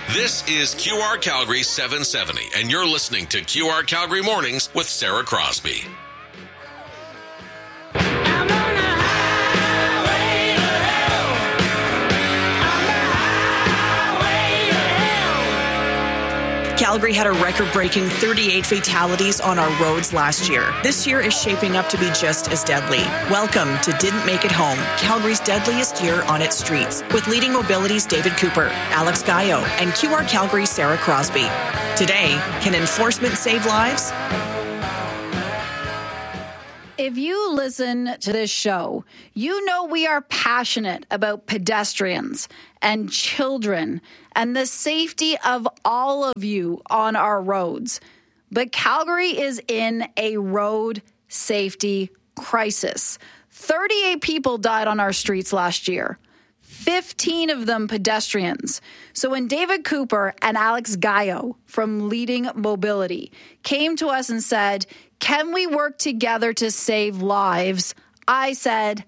This is QR Calgary 770, and you're listening to QR Calgary Mornings with Sarah Crosby. Calgary had a record-breaking 38 fatalities on our roads last year. This year is shaping up to be just as deadly. Welcome to Didn't Make It Home, Calgary's deadliest year on its streets, with Leading Mobility's David Cooper, Alex Gallo, and QR Calgary's Sarah Crosby. Today, can enforcement save lives? If you listen to this show, you know we are passionate about pedestrians and children and the safety of all of you on our roads. But Calgary is in a road safety crisis. 38 people died on our streets last year, 15 of them pedestrians. So when David Cooper and Alex Gallo from Leading Mobility came to us and said, can we work together to save lives? I said,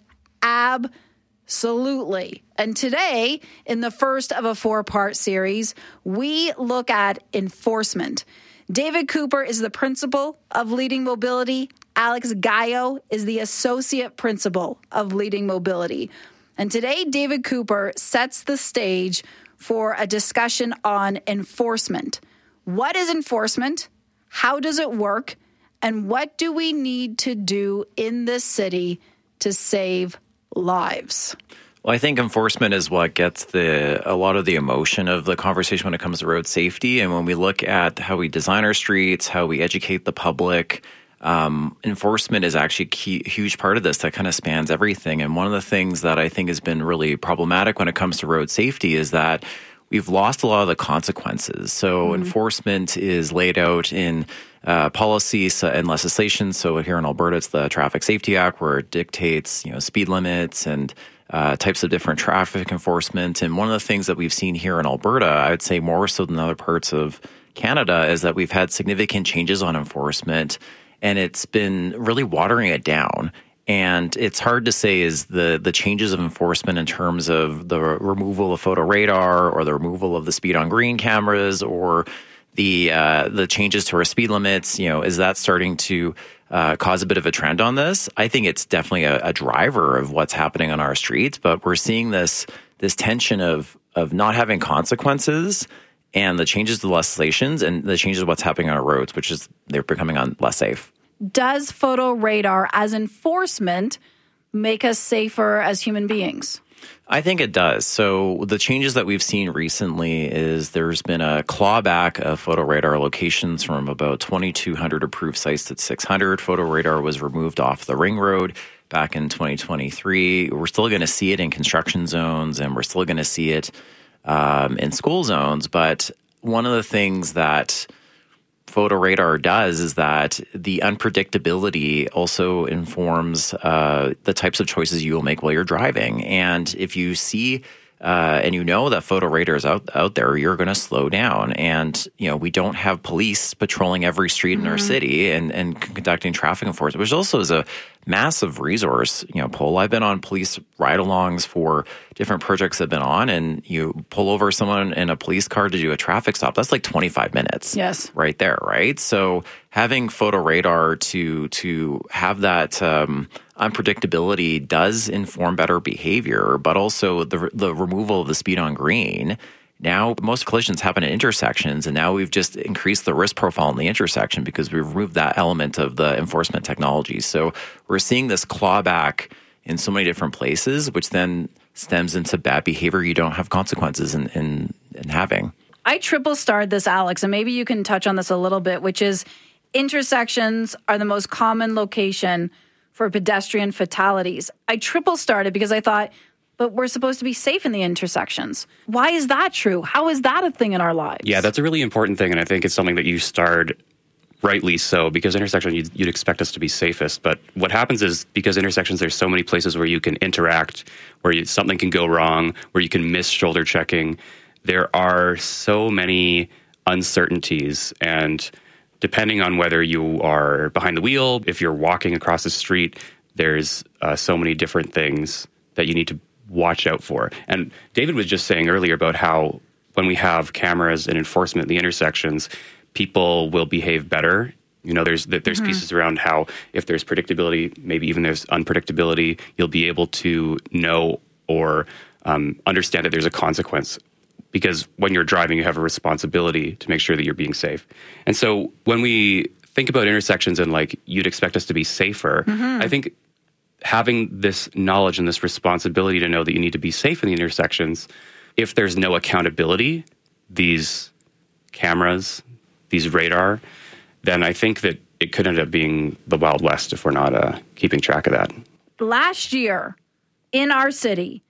absolutely. And today, in the first of a 4-part series, we look at enforcement. David Cooper is the principal of Leading Mobility. Alex Gallo is the associate principal of Leading Mobility. And today, David Cooper sets the stage for a discussion on enforcement. What is enforcement? How does it work? And what do we need to do in this city to save lives? Well, I think enforcement is what gets a lot of the emotion of the conversation when it comes to road safety. And when we look at how we design our streets, how we educate the public, enforcement is actually a huge part of this that kind of spans everything. And one of the things that I think has been really problematic when it comes to road safety is that we've lost a lot of the consequences. So enforcement is laid out in policies and legislation. So here in Alberta, it's the Traffic Safety Act, where it dictates, speed limits and types of different traffic enforcement. And one of the things that we've seen here in Alberta, I would say more so than other parts of Canada, is that we've had significant changes on enforcement, and it's been really watering it down. And it's hard to say is the changes of enforcement in terms of the removal of photo radar or the removal of the speed on green cameras or the changes to our speed limits, is that starting to cause a bit of a trend on this? I think it's definitely a driver of what's happening on our streets, but we're seeing this tension of not having consequences and the changes to the legislations and the changes of what's happening on our roads, which is they're becoming less safe. Does photo radar as enforcement make us safer as human beings? I think it does. So the changes that we've seen recently is there's been a clawback of photo radar locations from about 2,200 approved sites to 600. Photo radar was removed off the ring road back in 2023. We're still going to see it in construction zones, and we're still going to see it in school zones. But one of the things that photo radar does is that the unpredictability also informs the types of choices you will make while you're driving. And if you see and that photo radar is out there, you're going to slow down. And, we don't have police patrolling every street in our city and conducting traffic enforcement, which also is a massive resource. Paul, I've been on police ride-alongs for different projects I've been on, and you pull over someone in a police car to do a traffic stop. That's like 25 minutes. Yes. Right there, right? So having photo radar to have that unpredictability does inform better behavior, but also the removal of the speed on green. Now, most collisions happen at intersections, and now we've just increased the risk profile in the intersection because we've removed that element of the enforcement technology. So we're seeing this clawback in so many different places, which then stems into bad behavior you don't have consequences in having. I triple starred this, Alex, and maybe you can touch on this a little bit, which is intersections are the most common location for pedestrian fatalities. I triple starred it because I thought, but we're supposed to be safe in the intersections. Why is that true? How is that a thing in our lives? Yeah, that's a really important thing, and I think it's something that you starred rightly so, because intersections, you'd expect us to be safest. But what happens is, because intersections, there's so many places where you can interact, where something can go wrong, where you can miss shoulder checking. There are so many uncertainties, and depending on whether you are behind the wheel, if you're walking across the street, there's so many different things that you need to watch out for. And David was just saying earlier about how when we have cameras and enforcement at the intersections, people will behave better. There's pieces around how if there's predictability, maybe even there's unpredictability, you'll be able to know or understand that there's a consequence. Because when you're driving, you have a responsibility to make sure that you're being safe. And so when we think about intersections and like you'd expect us to be safer, I think having this knowledge and this responsibility to know that you need to be safe in the intersections, if there's no accountability, these cameras, these radar, then I think that it could end up being the Wild West if we're not keeping track of that. Last year in our city,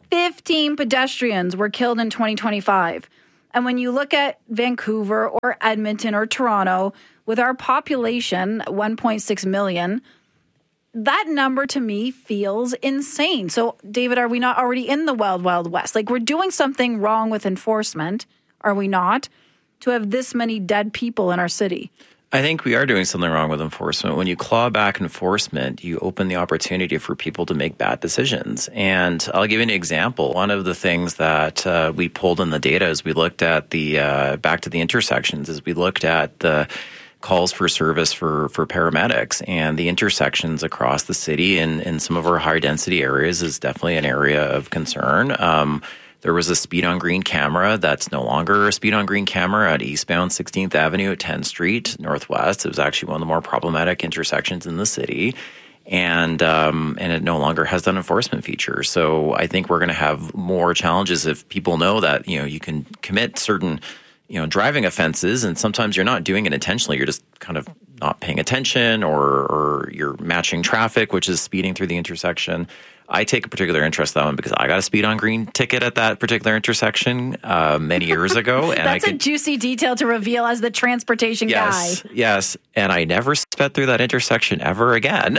15 pedestrians were killed in 2025. And when you look at Vancouver or Edmonton or Toronto, with our population, 1.6 million, that number to me feels insane. So, David, are we not already in the wild, wild west? Like, we're doing something wrong with enforcement, are we not, to have this many dead people in our city? I think we are doing something wrong with enforcement. When you claw back enforcement, you open the opportunity for people to make bad decisions. And I'll give you an example. One of the things that we pulled in the data as we looked at the back to the intersections is we looked at the calls for service for paramedics, and the intersections across the city and in some of our high density areas is definitely an area of concern. There was a speed on green camera that's no longer a speed on green camera at eastbound 16th Avenue at 10th Street Northwest. It was actually one of the more problematic intersections in the city. And it no longer has that enforcement feature. So I think we're going to have more challenges if people know that, you can commit certain, driving offenses, and sometimes you're not doing it intentionally. You're just kind of not paying attention or you're matching traffic, which is speeding through the intersection. I take a particular interest in that one because I got a speed on green ticket at that particular intersection many years ago. And That's a juicy detail to reveal as the transportation guy. Yes. And I never sped through that intersection ever again.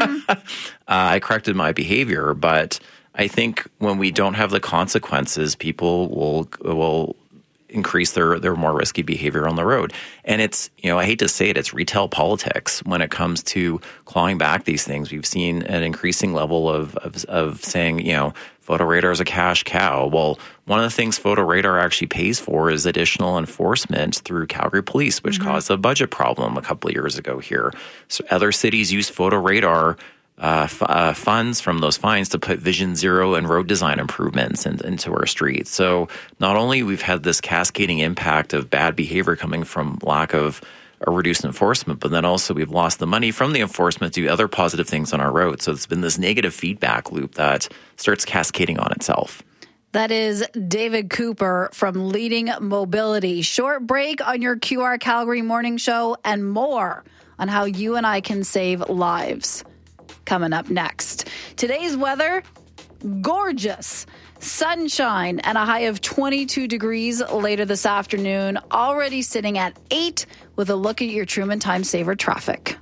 I corrected my behavior, but I think when we don't have the consequences, people will increase their more risky behavior on the road. And it's, I hate to say it, it's retail politics when it comes to clawing back these things. We've seen an increasing level of saying, photo radar is a cash cow. Well, one of the things photo radar actually pays for is additional enforcement through Calgary Police, which caused a budget problem a couple of years ago here. So other cities use photo radar funds from those fines to put Vision Zero and road design improvements into our streets. So not only we've had this cascading impact of bad behavior coming from lack of a reduced enforcement, but then also we've lost the money from the enforcement to do other positive things on our roads. So it's been this negative feedback loop that starts cascading on itself. That is David Cooper from Leading Mobility. Short break on your QR Calgary Morning Show and more on how you and I can save lives. Coming up next. Today's weather, gorgeous. Sunshine and a high of 22 degrees later this afternoon. Already sitting at 8 with a look at your Truman Time Saver traffic.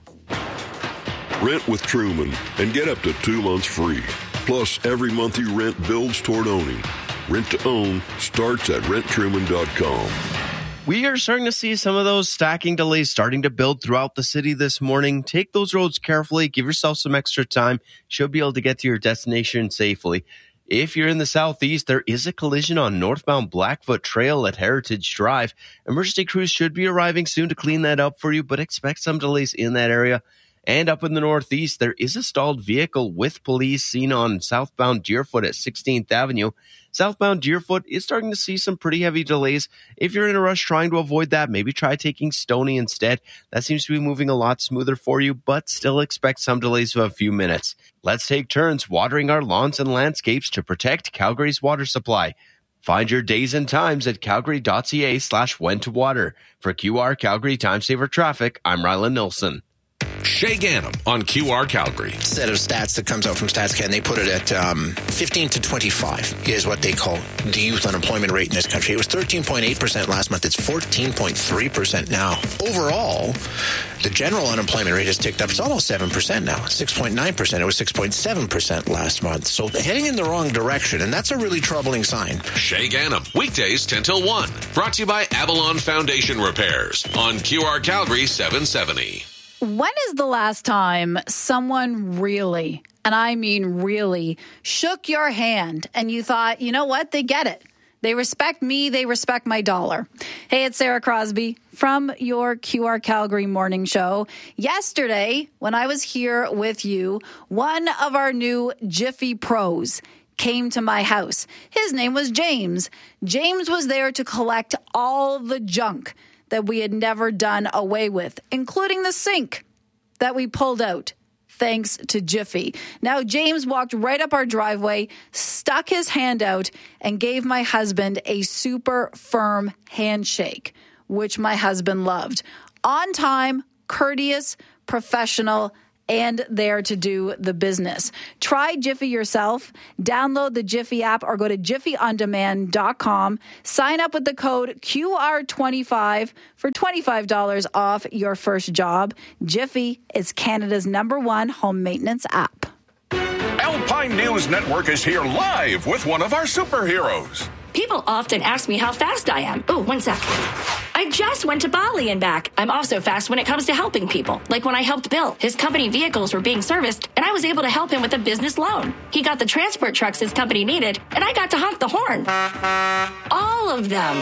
Rent with Truman and get up to 2 months free. Plus, every month you rent builds toward owning. Rent to own starts at renttruman.com. We are starting to see some of those stacking delays starting to build throughout the city this morning. Take those roads carefully. Give yourself some extra time. Should be able to get to your destination safely. If you're in the southeast, there is a collision on northbound Blackfoot Trail at Heritage Drive. Emergency crews should be arriving soon to clean that up for you, but expect some delays in that area. And up in the northeast, there is a stalled vehicle with police seen on southbound Deerfoot at 16th Avenue. Southbound Deerfoot is starting to see some pretty heavy delays. If you're in a rush trying to avoid that, maybe try taking Stoney instead. That seems to be moving a lot smoother for you, but still expect some delays of a few minutes. Let's take turns watering our lawns and landscapes to protect Calgary's water supply. Find your days and times at calgary.ca/when to water. For QR Calgary Time Saver Traffic, I'm Rylan Nilsson. Shay Ganem on QR Calgary. Set of stats that comes out from StatsCan, they put it at 15 to 25 is what they call the youth unemployment rate in this country. It was 13.8% last month. It's 14.3% now. Overall, the general unemployment rate has ticked up. It's almost 7% now, 6.9%. It was 6.7% last month. So heading in the wrong direction, and that's a really troubling sign. Shay Ganem, weekdays 10 till 1. Brought to you by Avalon Foundation Repairs on QR Calgary 770. When is the last time someone really, and I mean really, shook your hand and you thought, you know what, they get it. They respect me. They respect my dollar. Hey, it's Sarah Crosby from your QR Calgary morning show. Yesterday, when I was here with you, one of our new Jiffy pros came to my house. His name was James. James was there to collect all the junk that we had never done away with, including the sink that we pulled out. Thanks to Jiffy. Now, James walked right up our driveway, stuck his hand out, and gave my husband a super firm handshake, which my husband loved. On time, courteous, professional, and there to do the business. Try Jiffy yourself. Download the Jiffy app or go to jiffyondemand.com. Sign up with the code QR25 for $25 off your first job. Jiffy is Canada's #1 home maintenance app. Alpine News Network is here live with one of our superheroes. People often ask me how fast I am. Oh, 1 sec. I just went to Bali and back. I'm also fast when it comes to helping people. Like when I helped Bill. His company vehicles were being serviced, and I was able to help him with a business loan. He got the transport trucks his company needed, and I got to honk the horn. All of them.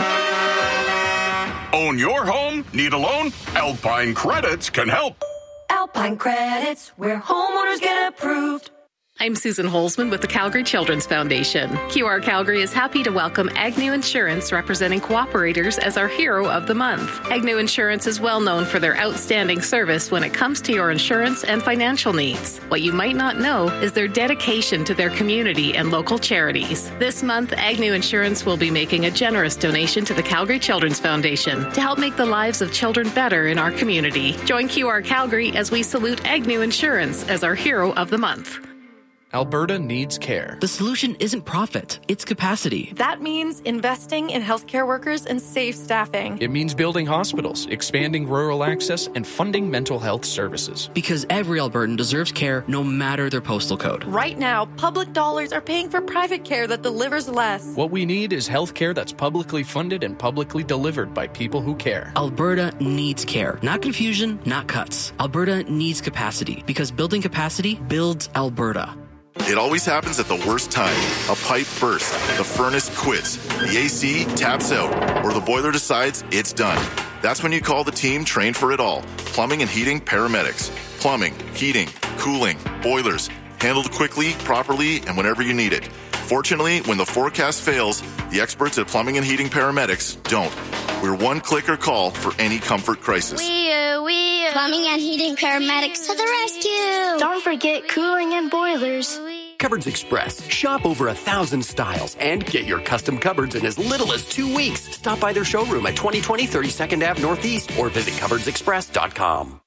Own your home? Need a loan? Alpine Credits can help. Alpine Credits, where homeowners get approved. I'm Susan Holzman with the Calgary Children's Foundation. QR Calgary is happy to welcome Agnew Insurance, representing cooperators, as our hero of the month. Agnew Insurance is well known for their outstanding service when it comes to your insurance and financial needs. What you might not know is their dedication to their community and local charities. This month, Agnew Insurance will be making a generous donation to the Calgary Children's Foundation to help make the lives of children better in our community. Join QR Calgary as we salute Agnew Insurance as our hero of the month. Alberta needs care. The solution isn't profit, it's capacity. That means investing in healthcare workers and safe staffing. It means building hospitals, expanding rural access, and funding mental health services. Because every Albertan deserves care no matter their postal code. Right now, public dollars are paying for private care that delivers less. What we need is healthcare that's publicly funded and publicly delivered by people who care. Alberta needs care. Not confusion, not cuts. Alberta needs capacity, because building capacity builds Alberta. It always happens at the worst time. A pipe bursts, the furnace quits, the AC taps out, or the boiler decides it's done. That's when you call the team trained for it all. Plumbing and Heating Paramedics. Plumbing, heating, cooling, boilers. Handled quickly, properly, and whenever you need it. Fortunately, when the forecast fails, the experts at Plumbing and Heating Paramedics don't. We're one click or call for any comfort crisis. Plumbing and Heating Paramedics to the rescue. Don't forget cooling and boilers. Cupboards Express. Shop over 1,000 styles and get your custom cupboards in as little as 2 weeks. Stop by their showroom at 2020 32nd Ave Northeast or visit cupboardsexpress.com.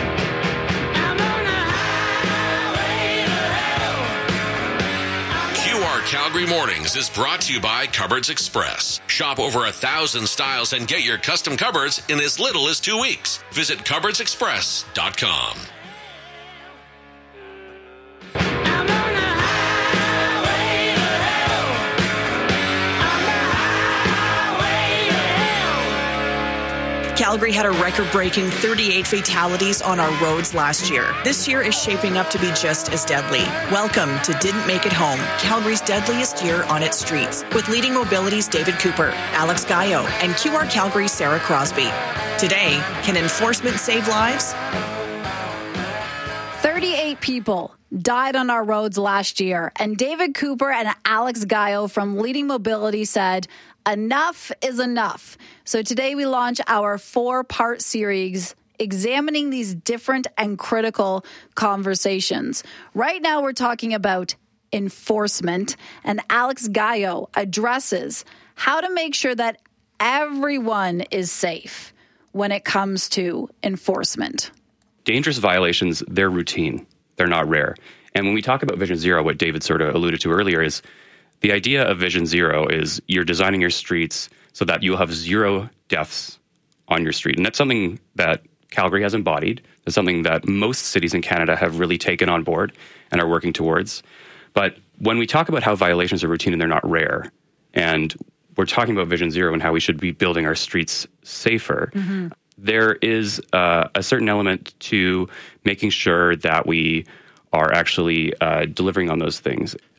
QR Calgary Mornings is brought to you by Cupboards Express. Shop over 1,000 styles and get your custom cupboards in as little as 2 weeks. Visit cupboardsexpress.com. Calgary had a record-breaking 38 fatalities on our roads last year. This year is shaping up to be just as deadly. Welcome to Didn't Make It Home, Calgary's deadliest year on its streets, with Leading Mobility's David Cooper, Alex Gallo, and QR Calgary's Sarah Crosby. Today, can enforcement save lives? 38 people died on our roads last year, and David Cooper and Alex Gallo from Leading Mobility said, enough is enough. So today we launch our 4-part series examining these different and critical conversations. Right now we're talking about enforcement, and Alex Gallo addresses how to make sure that everyone is safe when it comes to enforcement. Dangerous violations, they're routine. They're not rare. And when we talk about Vision Zero, what David sort of alluded to earlier is the idea of Vision Zero is you're designing your streets so that you'll have 0 deaths on your street. And that's something that Calgary has embodied. That's something that most cities in Canada have really taken on board and are working towards. But when we talk about how violations are routine and they're not rare, and we're talking about Vision Zero and how we should be building our streets safer, there is a certain element to making sure that we are actually delivering on those things.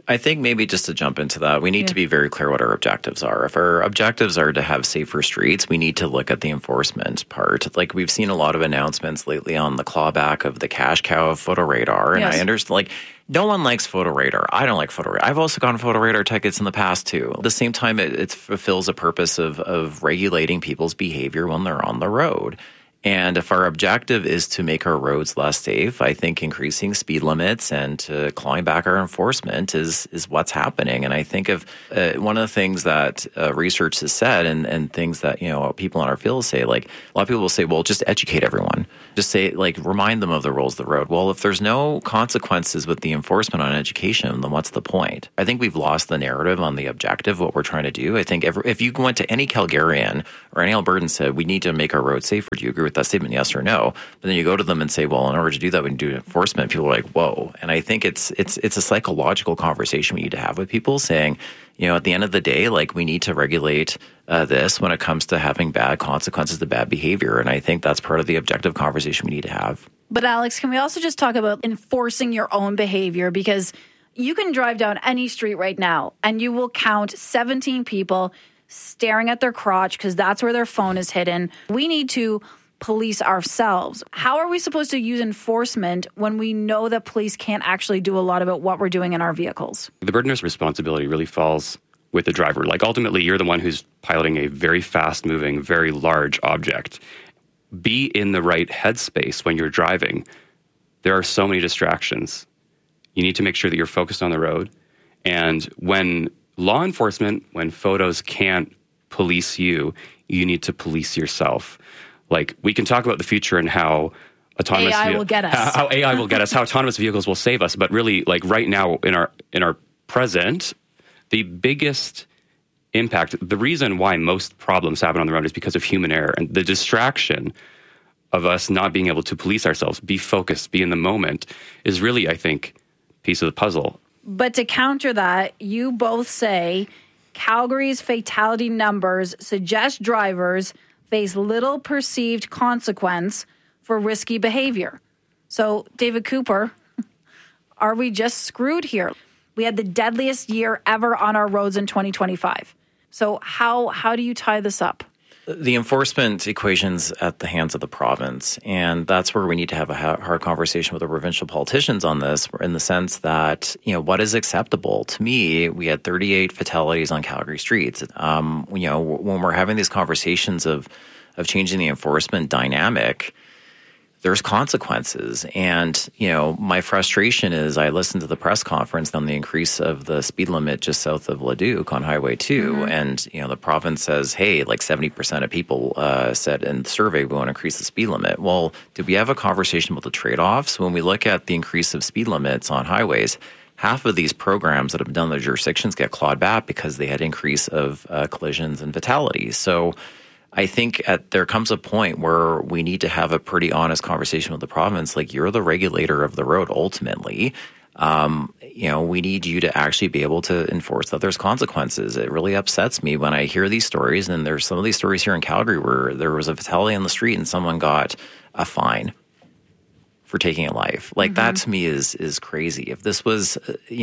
I think maybe just to jump into that, we need to be very clear what our objectives are. If our objectives are to have safer streets, we need to look at the enforcement part. Like we've seen a lot of announcements lately on the clawback of the cash cow of photo radar. And I understand, like, no one likes photo radar. I don't like photo radar. I've also gotten photo radar tickets in the past too. At the same time, it fulfills a purpose of regulating people's behavior when they're on the road. And if our objective is to make our roads less safe, I think increasing speed limits and clawing back our enforcement is what's happening. And I think of one of the things that research has said and things that, people in our field say, like a lot of people will say, well, just educate everyone. Just say, like, remind them of the rules of the road. Well, if there's no consequences with the enforcement on education, then what's the point? I think we've lost the narrative on the objective, what we're trying to do. I think if you went to any Calgarian or any Albertan and said, we need to make our roads safer, do you agree with that statement, yes or no? But then you go to them and say, well, in order to do that, we can do enforcement. People are like, whoa. And I think it's a psychological conversation we need to have with people saying, at the end of the day, like, we need to regulate this when it comes to having bad consequences to bad behavior. And I think that's part of the objective conversation we need to have. But Alex, can we also just talk about enforcing your own behavior? Because you can drive down any street right now and you will count 17 people staring at their crotch because that's where their phone is hidden. We need to police ourselves. How are we supposed to use enforcement when we know that police can't actually do a lot about what we're doing in our vehicles? The burden of responsibility really falls with the driver. Like, ultimately, you're the one who's piloting a very fast-moving, very large object. Be in the right headspace when you're driving. There are so many distractions. You need to make sure that you're focused on the road. And when law enforcement, when photos can't police you, you need to police yourself. Like, we can talk about the future and how autonomous AI will get us. How AI will get us, how autonomous vehicles will save us. But really, like, right now in our present, the biggest impact, the reason why most problems happen on the road is because of human error and the distraction of us not being able to police ourselves, be focused, be in the moment, is really, I think, piece of the puzzle. But to counter that, you both say Calgary's fatality numbers suggest drivers face little perceived consequence for risky behavior. So, David Cooper, are we just screwed here? We had the deadliest year ever on our roads in 2025. So how do you tie this up? The enforcement equation's at the hands of the province, and that's where we need to have a hard conversation with the provincial politicians on this, in the sense that, what is acceptable? To me, we had 38 fatalities on Calgary streets. When we're having these conversations of changing the enforcement dynamic, there's consequences. And, my frustration is I listened to the press conference on the increase of the speed limit just south of Leduc on Highway 2. And, the province says, hey, like 70% of people said in the survey we want to increase the speed limit. Well, did we have a conversation about the trade-offs? When we look at the increase of speed limits on highways, half of these programs that have been done in the jurisdictions get clawed back because they had increase of collisions and fatalities. So I think there comes a point where we need to have a pretty honest conversation with the province. Like, you're the regulator of the road ultimately. We need you to actually be able to enforce that there's consequences. It really upsets me when I hear these stories, and there's some of these stories here in Calgary where there was a fatality on the street and someone got a fine for taking a life. Like, that to me is crazy. If this was,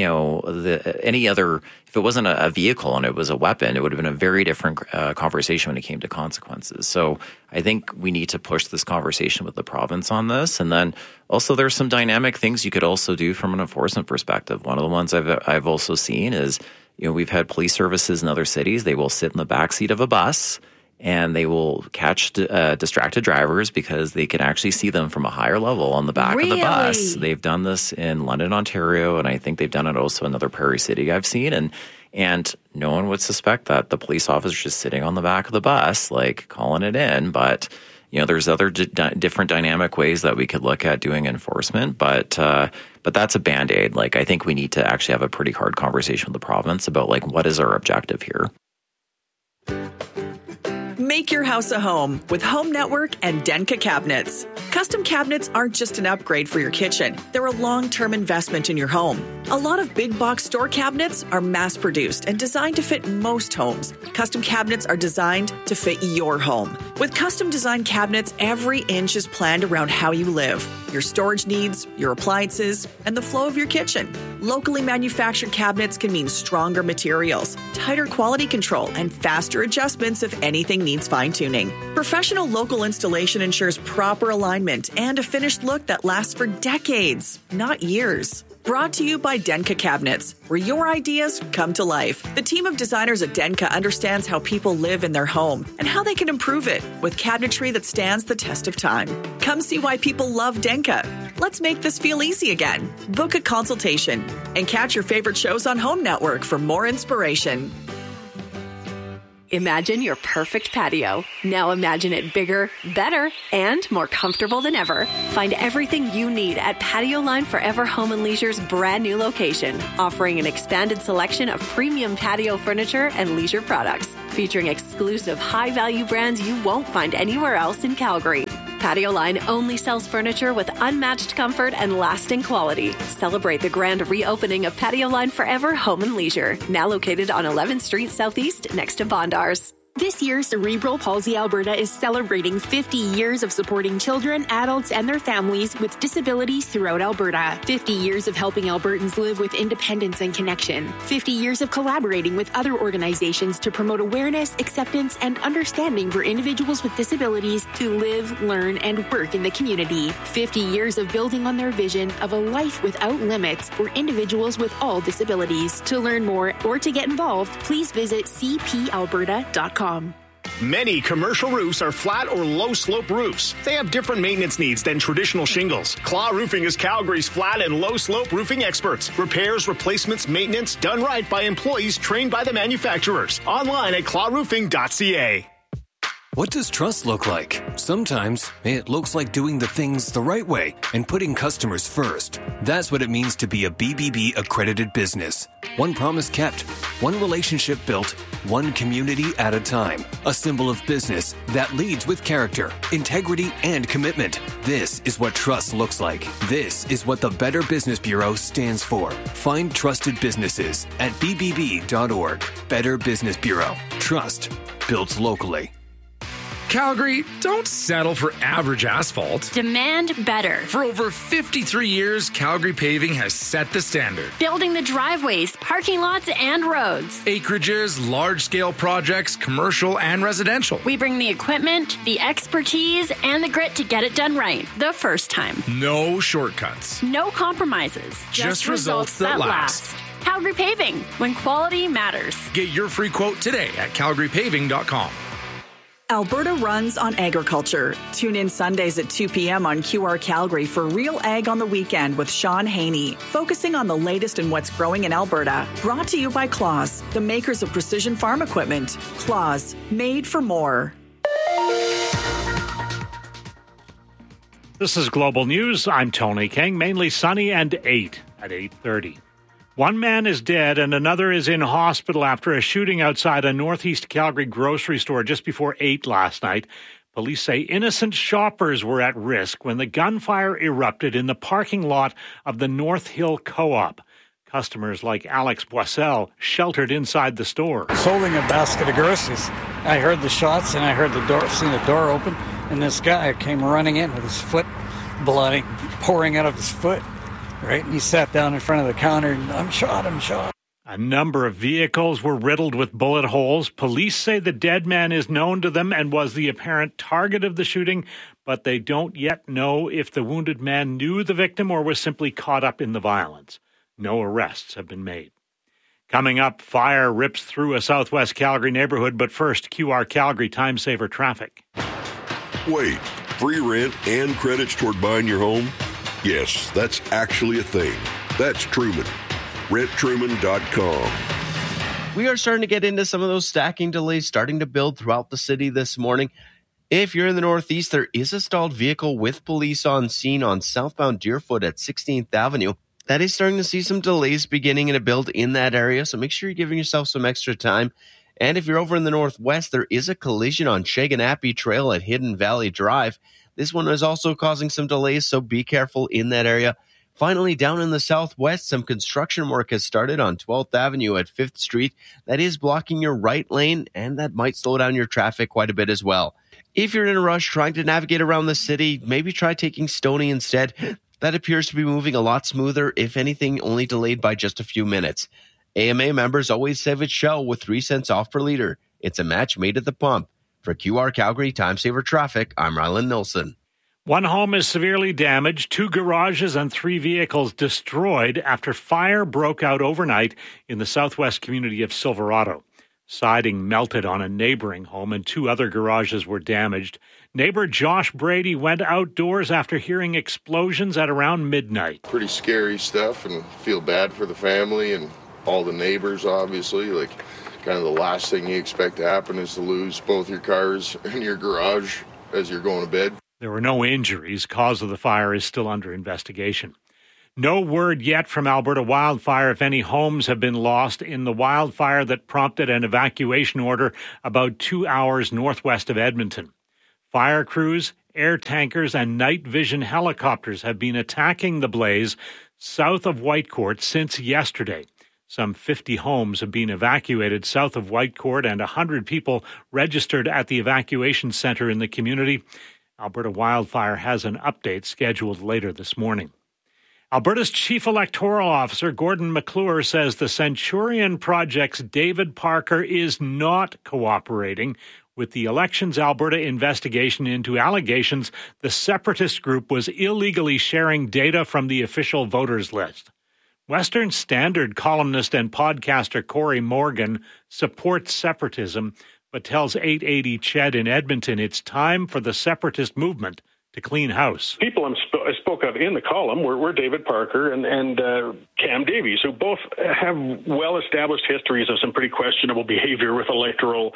any other, if it wasn't a vehicle and it was a weapon, it would have been a very different conversation when it came to consequences. So I think we need to push this conversation with the province on this. And then also there's some dynamic things you could also do from an enforcement perspective. One of the ones I've also seen is, we've had police services in other cities. They will sit in the backseat of a bus and they will catch distracted drivers because they can actually see them from a higher level on the back of the bus. They've done this in London, Ontario, and I think they've done it also in another Prairie City I've seen. And no one would suspect that the police officer is sitting on the back of the bus, like, calling it in. But, there's other different dynamic ways that we could look at doing enforcement. But that's a Band-Aid. Like, I think we need to actually have a pretty hard conversation with the province about, like, what is our objective here? Make your house a home with Home Network and Denka cabinets. Custom cabinets aren't just an upgrade for your kitchen. They're a long-term investment in your home. A lot of big box store cabinets are mass-produced and designed to fit most homes. Custom cabinets are designed to fit your home. With custom design cabinets, every inch is planned around how you live. your storage needs, your appliances, and the flow of your kitchen. Locally manufactured cabinets can mean stronger materials, tighter quality control, and faster adjustments if anything needs fine-tuning. Professional local installation ensures proper alignment and a finished look that lasts for decades, not years. Brought to you by Denka Cabinets, where your ideas come to life. The team of designers at Denka understands how people live in their home and how they can improve it with cabinetry that stands the test of time. Come see why people love Denka. Let's make this feel easy again. Book a consultation and catch your favorite shows on Home Network for more inspiration. Imagine your perfect patio. Now imagine it bigger, better, and more comfortable than ever. Find everything you need at Patio Line Forever Home and Leisure's brand new location, offering an expanded selection of premium patio furniture and leisure products, featuring exclusive high-value brands you won't find anywhere else in Calgary. Patio Line only sells furniture with unmatched comfort and lasting quality. Celebrate the grand reopening of Patio Line Forever Home and Leisure, now located on 11th Street Southeast next to Bondars. This year, Cerebral Palsy Alberta is celebrating 50 years of supporting children, adults, and their families with disabilities throughout Alberta. 50 years of helping Albertans live with independence and connection. 50 years of collaborating with other organizations to promote awareness, acceptance, and understanding for individuals with disabilities to live, learn, and work in the community. 50 years of building on their vision of a life without limits for individuals with all disabilities. To learn more or to get involved, please visit cpalberta.com. Many commercial roofs are flat or low-slope roofs. They have different maintenance needs than traditional shingles. Claw Roofing is Calgary's flat and low-slope roofing experts. Repairs, replacements, maintenance, done right by employees trained by the manufacturers. Online at clawroofing.ca. What does trust look like? Sometimes it looks like doing the things the right way and putting customers first. That's what it means to be a BBB accredited business. One promise kept, one relationship built, one community at a time. A symbol of business that leads with character, integrity, and commitment. This is what trust looks like. This is what the Better Business Bureau stands for. Find trusted businesses at bbb.org. Better Business Bureau. Trust built locally. Calgary, don't settle for average asphalt. Demand better. For over 53 years, Calgary Paving has set the standard. Building the driveways, parking lots, and roads. Acreages, large-scale projects, commercial and residential. We bring the equipment, the expertise, and the grit to get it done right the first time. No shortcuts. No compromises. Just results that last. Calgary Paving, when quality matters. Get your free quote today at calgarypaving.com. Alberta runs on agriculture. Tune in Sundays at 2 p.m. on QR Calgary for Real Ag on the Weekend with Sean Haney, focusing on the latest in what's growing in Alberta. Brought to you by Claus, the makers of precision farm equipment. Claus, made for more. This is Global News. I'm Tony King. Mainly sunny and 8 at 8:30. One man is dead and another is in hospital after a shooting outside a northeast Calgary grocery store just before 8 last night. Police say innocent shoppers were at risk when the gunfire erupted in the parking lot of the North Hill Co-op. Customers like Alex Boissel sheltered inside the store. I was holding a basket of groceries. I heard the shots and I heard seen the door open, and this guy came running in with his foot bloody, pouring out of his foot. Right, and he sat down in front of the counter and I'm shot. A number of vehicles were riddled with bullet holes. Police say the dead man is known to them and was the apparent target of the shooting, but they don't yet know if the wounded man knew the victim or was simply caught up in the violence. No arrests have been made. Coming up, fire rips through a southwest Calgary neighborhood, but first, QR Calgary Time Saver traffic. Wait, free rent and credits toward buying your home? Yes, that's actually a thing. That's Truman. RentTruman.com. We are starting to get into some of those stacking delays starting to build throughout the city this morning. If you're in the Northeast, there is a stalled vehicle with police on scene on southbound Deerfoot at 16th Avenue. That is starting to see some delays beginning to build in that area, so make sure you're giving yourself some extra time. And if you're over in the Northwest, there is a collision on Shaganappy Trail at Hidden Valley Drive. This one is also causing some delays, so be careful in that area. Finally, down in the southwest, some construction work has started on 12th Avenue at 5th Street. That is blocking your right lane, and that might slow down your traffic quite a bit as well. If you're in a rush trying to navigate around the city, maybe try taking Stoney instead. That appears to be moving a lot smoother, if anything, only delayed by just a few minutes. AMA members always save at Shell with 3 cents off per liter. It's a match made at the pump. For QR Calgary Time Saver Traffic, I'm Ryland Nilsson. One home is severely damaged, 2 garages and 3 vehicles destroyed after fire broke out overnight in the southwest community of Silverado. Siding melted on a neighboring home and 2 other garages were damaged. Neighbor Josh Brady went outdoors after hearing explosions at around midnight. Pretty scary stuff, and feel bad for the family and all the neighbors, obviously. Like, kind of the last thing you expect to happen is to lose both your cars and your garage as you're going to bed. There were no injuries. Cause of the fire is still under investigation. No word yet from Alberta Wildfire if any homes have been lost in the wildfire that prompted an evacuation order about 2 hours northwest of Edmonton. Fire crews, air tankers, and night vision helicopters have been attacking the blaze south of Whitecourt since yesterday. Some 50 homes have been evacuated south of Whitecourt and 100 people registered at the evacuation center in the community. Alberta Wildfire has an update scheduled later this morning. Alberta's Chief Electoral Officer, Gordon McClure, says the Centurion Project's David Parker is not cooperating with the Elections Alberta investigation into allegations the separatist group was illegally sharing data from the official voters list. Western Standard columnist and podcaster Corey Morgan supports separatism, but tells 880 Ched in Edmonton it's time for the separatist movement to clean house. People I spoke of in the column were David Parker and Cam Davies, who both have well-established histories of some pretty questionable behavior with electoral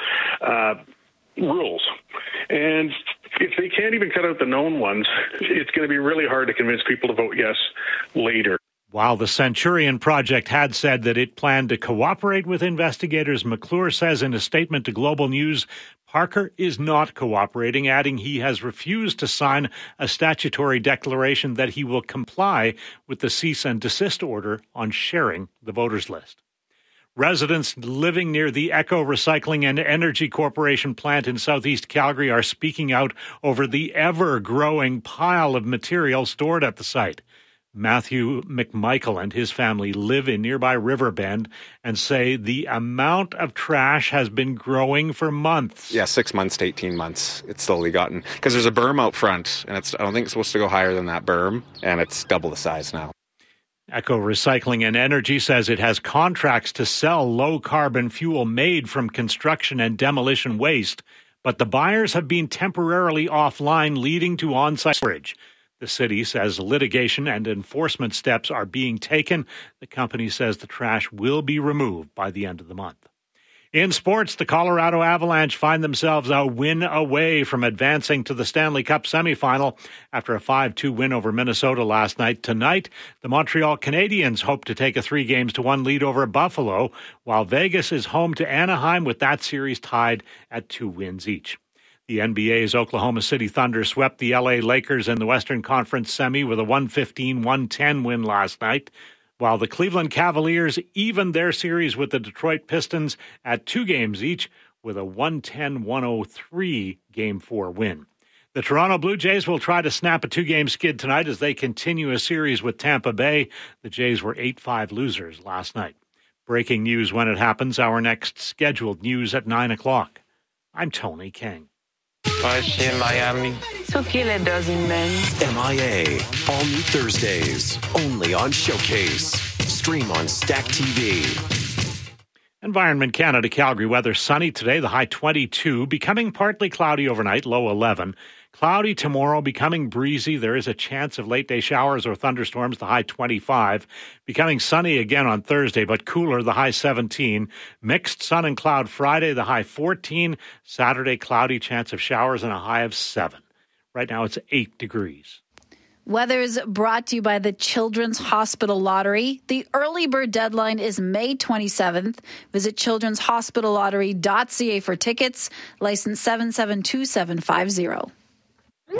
rules. And if they can't even cut out the known ones, it's going to be really hard to convince people to vote yes later. While the Centurion Project had said that it planned to cooperate with investigators, McClure says in a statement to Global News, Parker is not cooperating, adding he has refused to sign a statutory declaration that he will comply with the cease and desist order on sharing the voters list. Residents living near the Echo Recycling and Energy Corporation plant in southeast Calgary are speaking out over the ever-growing pile of material stored at the site. Matthew McMichael and his family live in nearby Riverbend and say the amount of trash has been growing for months. Yeah, 6 months to 18 months. It's slowly gotten, because there's a berm out front, and I don't think it's supposed to go higher than that berm, and it's double the size now. Echo Recycling and Energy says it has contracts to sell low-carbon fuel made from construction and demolition waste, but the buyers have been temporarily offline, leading to on-site storage. The city says litigation and enforcement steps are being taken. The company says the trash will be removed by the end of the month. In sports, the Colorado Avalanche find themselves a win away from advancing to the Stanley Cup semifinal after a 5-2 win over Minnesota last night. Tonight, the Montreal Canadiens hope to take a 3-1 lead over Buffalo, while Vegas is home to Anaheim with that series tied at 2 wins each. The NBA's Oklahoma City Thunder swept the LA Lakers in the Western Conference semi with a 115-110 win last night, while the Cleveland Cavaliers evened their series with the Detroit Pistons at 2 games each with a 110-103 Game 4 win. The Toronto Blue Jays will try to snap a 2-game skid tonight as they continue a series with Tampa Bay. The Jays were 8-5 losers last night. Breaking news when it happens. Our next scheduled news at 9 o'clock. I'm Tony King. In Miami. Took you a dozen men. MIA. All new Thursdays. Only on Showcase. Stream on Stack TV. Environment Canada Calgary weather sunny today, the high 22, becoming partly cloudy overnight, low 11. Cloudy tomorrow, becoming breezy. There is a chance of late-day showers or thunderstorms, the high 25. Becoming sunny again on Thursday, but cooler, the high 17. Mixed sun and cloud Friday, the high 14. Saturday, cloudy, chance of showers and a high of 7. Right now, it's 8 degrees. Weather is brought to you by the Children's Hospital Lottery. The early bird deadline is May 27th. Visit childrenshospitallottery.ca for tickets. License 772750.